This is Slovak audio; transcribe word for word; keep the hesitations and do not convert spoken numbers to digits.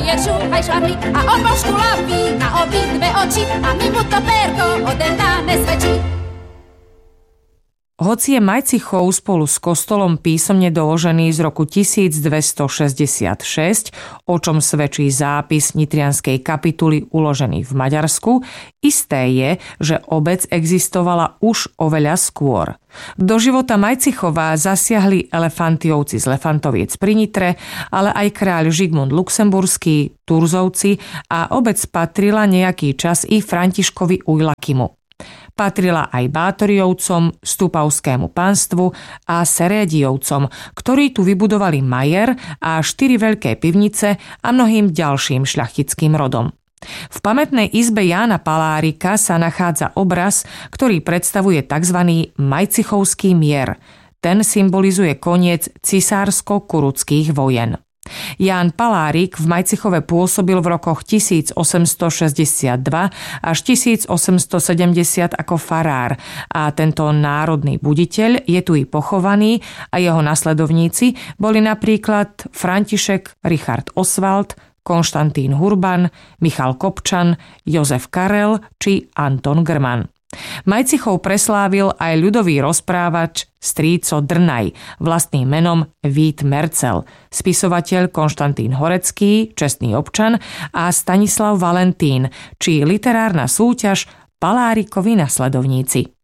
papier šúhaj švahli a on bol škulavý na obidve oči a my mu to perko ode mňa nesvedčí. Hoci je Majcichov spolu s kostolom písomne doložený z roku tisícdvestošesťdesiatšesť, o čom svedčí zápis nitrianskej kapituly uložený v Maďarsku, isté je, že obec existovala už oveľa skôr. Do života Majcichova zasiahli Elefantiovci z Lefantoviec pri Nitre, ale aj kráľ Žigmund Luxemburský, Turzovci a obec patrila nejaký čas i Františkovi Ujlakimu. Patrila aj Bátoriovcom, Stupavskému pánstvu a Serédiovcom, ktorí tu vybudovali majer a štyri veľké pivnice a mnohým ďalším šľachtickým rodom. V pamätnej izbe Jána Palárika sa nachádza obraz, ktorý predstavuje tzv. Majcichovský mier. Ten symbolizuje koniec cisársko-kuruckých vojen. Ján Palárik v Majcichove pôsobil v rokoch tisícosemstošesťdesiatdva až tisícosemstosedemdesiat ako farár a tento národný buditeľ je tu i pochovaný a jeho nasledovníci boli napríklad František Richard Oswald, Konštantín Hurban, Michal Kopčan, Jozef Karel či Anton Grman. Majcichov preslávil aj ľudový rozprávač Stríco Drnaj, vlastným menom Vít Mercel, spisovateľ Konštantín Horecký, čestný občan a Stanislav Valentín, či literárna súťaž Palárikovi nasledovníci.